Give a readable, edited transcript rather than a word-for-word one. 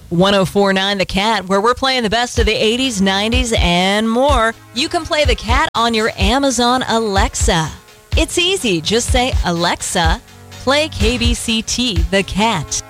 1049 The Cat, where we're playing the best of the 80s, 90s, and more. You can play The Cat on your Amazon Alexa. It's easy. Just say, Alexa, play KBCT The Cat.